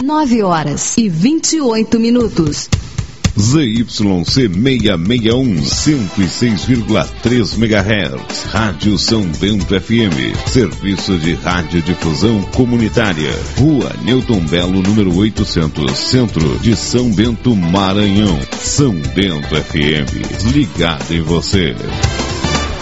9h28. ZYC 661, 106,3 MHz, Rádio São Bento FM, Serviço de Radiodifusão Comunitária, Rua Newton Belo, número 800, Centro de São Bento, Maranhão. São Bento FM, ligado em você.